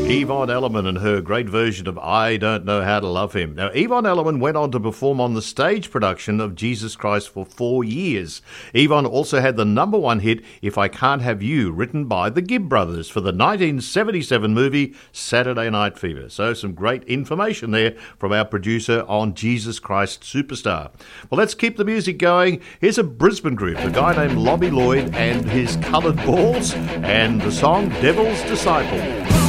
Yvonne Elliman and her great version of I Don't Know How to Love Him. Now, Yvonne Elliman went on to perform on the stage production of Jesus Christ for 4 years. Yvonne also had the number one hit, If I Can't Have You, written by the Gibb Brothers for the 1977 movie Saturday Night Fever. So some great information there from our producer on Jesus Christ Superstar. Well, let's keep the music going. Here's a Brisbane group, a guy named Lobby Lloyd and his Coloured Balls, and the song Devil's Disciple.